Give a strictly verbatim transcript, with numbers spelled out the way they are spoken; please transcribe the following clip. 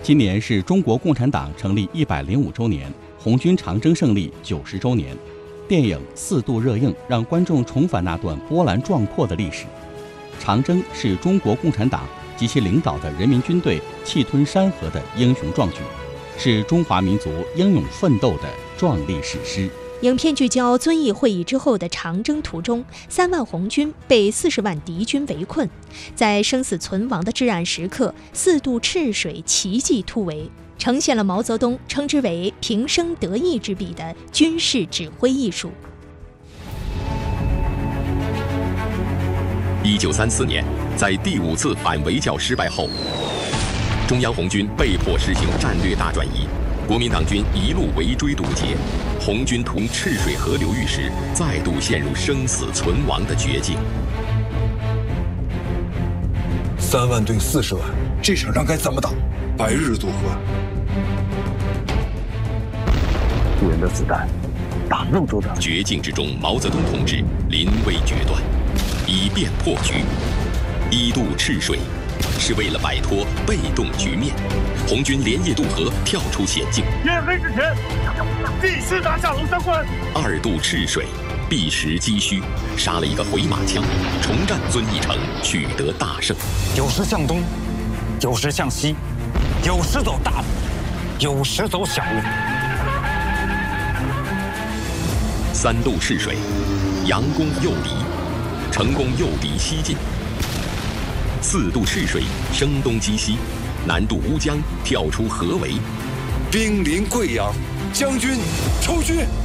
今年是中国共产党成立一百零五周年，红军长征胜利九十周年。电影四度热映，让观众重返那段波澜壮阔的历史。长征是中国共产党及其领导的人民军队气吞山河的英雄壮举，是中华民族英勇奋斗的壮丽史诗。 影片聚焦遵义会议之后的长征途中，三万红军被四十万敌军围困，在生死存亡的至暗时刻，四渡赤水奇迹突围，呈现了毛泽东称之为平生得意之笔的军事指挥艺术。 一九三四年，在第五次反围剿失败后，中央红军被迫实行战略大转移，国民党军一路围追堵截，红军同赤水河流域时，再度陷入生死存亡的绝境。 三万对四十万，这场仗该怎么打？白日渡河。 敌人的子弹打不动周长。 绝境之中，毛泽东同志临危决断，以变破局。一渡赤水，是为了摆脱被动局面。红军连夜渡河，跳出险境。 天黑之前，必须拿下龙山关。 二渡赤水，避实击虚，杀了一个回马枪，重占遵义城，取得大胜。 有时向东，有时向西，有时走大路，有时走小路。 三渡赤水，佯攻诱敌，成功诱敌西进。四渡赤水，声东击西，南渡乌江，跳出河围。 兵临贵阳，将军出军。